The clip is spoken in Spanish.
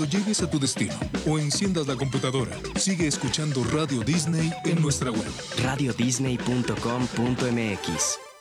Cuando llegues a tu destino o enciendas la computadora, sigue escuchando Radio Disney en nuestra web. radiodisney.com.mx